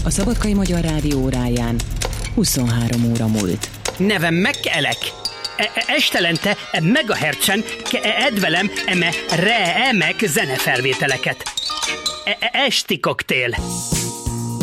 A Szabadkai Magyar Rádió óráján 23 óra múlt. Nevem Mekelek. Estelente megahertzen edvelem eme remek zenefelvételeket. Esti koktél.